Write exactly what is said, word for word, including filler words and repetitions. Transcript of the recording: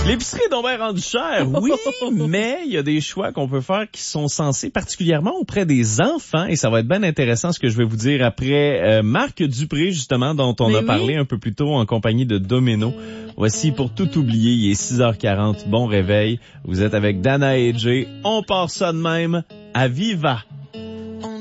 L'épicerie est donc bien rendue chère, oui, mais il y a des choix qu'on peut faire qui sont sensés, particulièrement auprès des enfants, et ça va être bien intéressant ce que je vais vous dire après euh, Marc Dupré, justement, dont on mais a oui. parlé un peu plus tôt en compagnie de Domino. Voici Pour tout oublier, il est six heures quarante, bon réveil, vous êtes avec Dana et Jay, on part ça de même, à Viva!